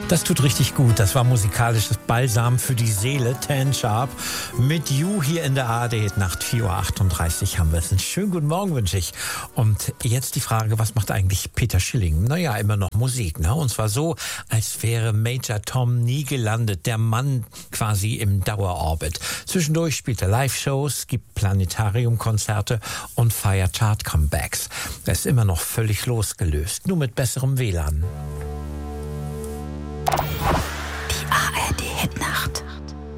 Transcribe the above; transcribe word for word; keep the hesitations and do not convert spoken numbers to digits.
Das tut richtig gut. Das war musikalisches Balsam für die Seele. Tan Sharp mit You hier in der A R D. Nacht vier Uhr achtunddreißig haben wir es. Einen schönen guten Morgen wünsche ich. Und jetzt die Frage, was macht eigentlich Peter Schilling? Naja, immer noch Musik, ne? Und zwar so, als wäre Major Tom nie gelandet. Der Mann quasi im Dauerorbit. Zwischendurch spielt er Live-Shows, gibt Planetarium-Konzerte und feiert Chart-Comebacks. Er ist immer noch völlig losgelöst, nur mit besserem W L A N.